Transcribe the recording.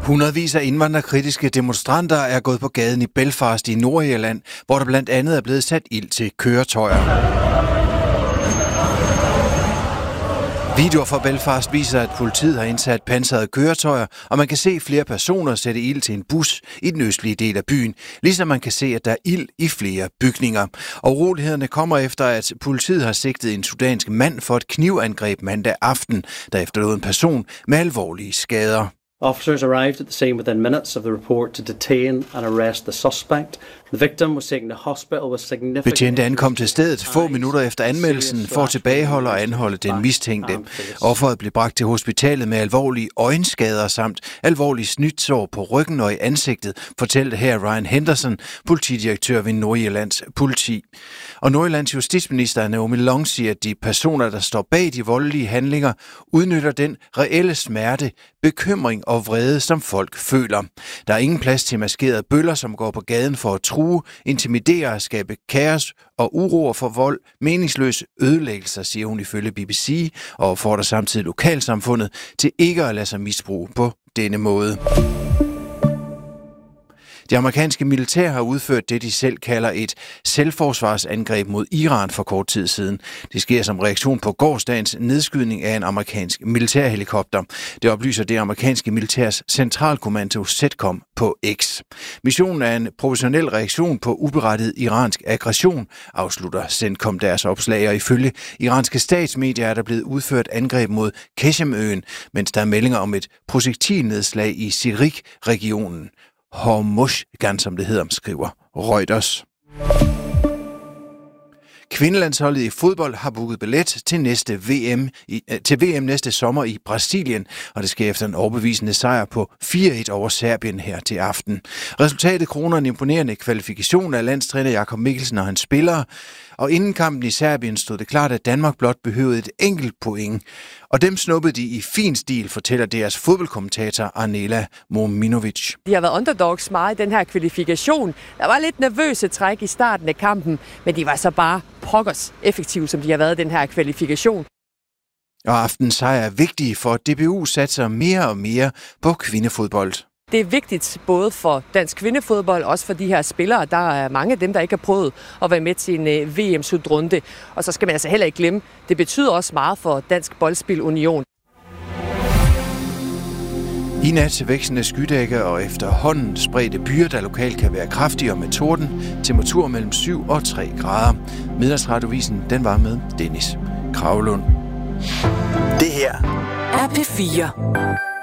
Hundredvis af indvandrerkritiske demonstranter er gået på gaden i Belfast i Nordirland, hvor der blandt andet er blevet sat ild til køretøjer. Videoer fra Belfast viser, at politiet har indsat pansrede køretøjer, og man kan se flere personer sætte ild til en bus i den østlige del af byen, ligesom man kan se, at der er ild i flere bygninger. Og urolighederne kommer efter, at politiet har sigtet en sudansk mand for et knivangreb mandag aften, der efterlod en person med alvorlige skader. Officers arrived at the scene within minutes of the report to detain and arrest the suspect. The victim was taken to hospital with significant... Betjente ankom til stedet få minutter efter anmeldelsen for at tilbageholde og anholde den mistænkte. Offeret blev bragt til hospitalet med alvorlige øjenskader samt alvorlige snytsår på ryggen og i ansigtet, fortalte her Ryan Henderson, politidirektør ved Nordirlands politi. Og Nordirlands justitsminister Naomi Long siger, at de personer, der står bag de voldelige handlinger, udnytter den reelle smerte, bekymring og vrede, som folk føler. Der er ingen plads til maskerede bøller, som går på gaden for at true, intimidere og skabe kaos og uro for vold, meningsløse ødelæggelser, siger hun ifølge BBC, og opfordrer samtidig lokalsamfundet til ikke at lade sig misbruge på denne måde. Det amerikanske militær har udført det, de selv kalder et selvforsvarsangreb mod Iran for kort tid siden. Det sker som reaktion på gårsdagens nedskydning af en amerikansk militærhelikopter. Det oplyser det amerikanske militærs centralkommando CENTCOM på X. Missionen er en professionel reaktion på uberettiget iransk aggression, afslutter CENTCOM deres opslag, og ifølge iranske statsmedier er der blevet udført angreb mod Qeshm-øen, mens der er meldinger om et projektilnedslag i Sirik-regionen. Hormuzgan, som det hedder, skriver Reuters. Kvindelandsholdet i fodbold har booket billet til VM næste sommer i Brasilien, og det sker efter en overbevisende sejr på 4-1 over Serbien her til aften. Resultatet kroner en imponerende kvalifikation af landstræner Jakob Mikkelsen og hans spillere, og inden kampen i Serbien stod det klart, at Danmark blot behøvede et enkelt point. Og dem snuppede de i fin stil, fortæller deres fodboldkommentator Arnela Mominovic. De har været underdogs meget i den her kvalifikation. Der var lidt nervøse træk i starten af kampen, men de var så bare pokkers effektive, som de har været i den her kvalifikation. Og aftens sejr er vigtige, for DBU satser mere og mere på kvindefodbold. Det er vigtigt både for dansk kvindefodbold, også for de her spillere. Der er mange af dem, der ikke har prøvet at være med til en VM-slutrunde. Og så skal man altså heller ikke glemme, det betyder også meget for Dansk Boldspil Union. I nat vækstende skydække og efterhånden spredte byer, der lokalt kan være kraftigere med torden. Temperatur mellem 7 og 3 grader. Middagsradiovisen, den var med Dennis Kravlund. Det her er P4.